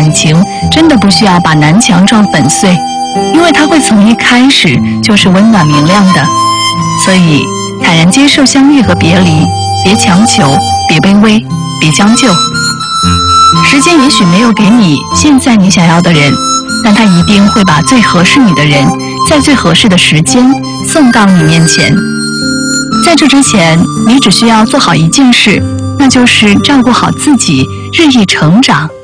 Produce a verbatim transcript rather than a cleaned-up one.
感情真的不需要把南墙撞粉碎，因为它会从一开始就是温暖明亮的。所以坦然接受相遇和别离，别强求，别卑微，别将就。时间也许没有给你现在你想要的人，但它一定会把最合适你的人在最合适的时间送到你面前。在这之前，你只需要做好一件事，那就是照顾好自己，日益成长。